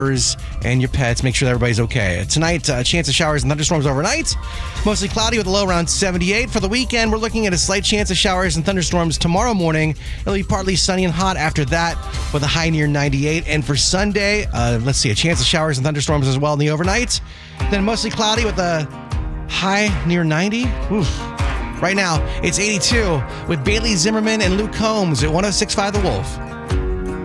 and your pets. Make sure that everybody's okay. Tonight, chance of showers and thunderstorms overnight. Mostly cloudy with a low around 78. For the weekend, we're looking at a slight chance of showers and thunderstorms tomorrow morning. It'll be partly sunny and hot after that with a high near 98. And for Sunday, let's see, a chance of showers and thunderstorms as well in the overnight. Then mostly cloudy with a high near 90. Oof. Right now, it's 82 with Bailey Zimmerman and Luke Combs at 106.5 The Wolf.